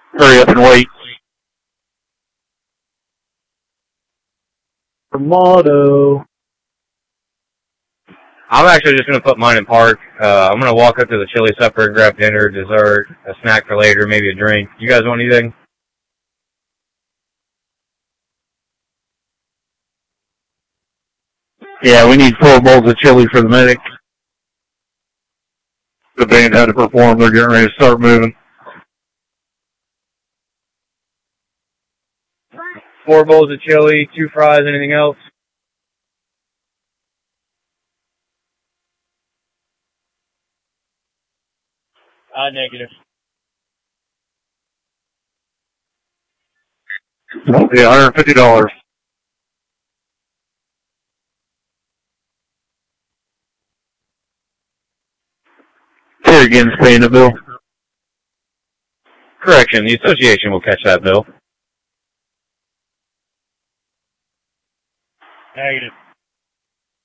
Hurry up and wait. Motto. I'm actually just going to put mine in park. I'm going to walk up to the chili supper and grab dinner, dessert, a snack for later, maybe a drink. You guys want anything? Yeah, we need 4 bowls of chili for the medic. The band had to perform. They're getting ready to start moving. 4 bowls of chili, 2 fries, anything else? Negative. Yeah, $150. Kerrigan's paying the bill. Correction, the association will catch that bill. Negative.